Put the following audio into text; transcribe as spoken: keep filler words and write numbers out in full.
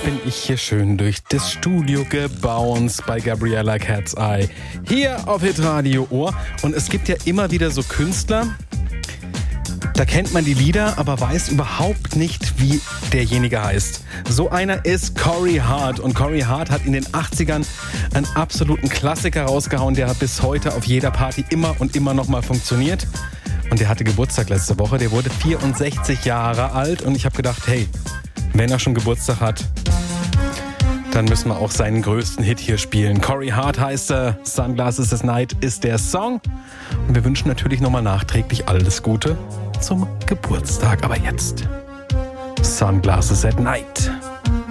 bin ich hier schön durch das Studio gebounced bei Gabriella Cat's Eye. Hier auf Hitradio Ohr. Und es gibt ja immer wieder so Künstler, da kennt man die Lieder, aber weiß überhaupt nicht, wie derjenige heißt. So einer ist Corey Hart. Und Corey Hart hat in den achtzigern einen absoluten Klassiker rausgehauen, der bis heute auf jeder Party immer und immer noch mal funktioniert. Und der hatte Geburtstag letzte Woche. Der wurde vierundsechzig Jahre alt. Und ich habe gedacht, hey, wenn er schon Geburtstag hat, dann müssen wir auch seinen größten Hit hier spielen. Corey Hart heißt er. Sunglasses at Night ist der Song. Und wir wünschen natürlich nochmal nachträglich alles Gute zum Geburtstag. Aber jetzt Sunglasses at Night.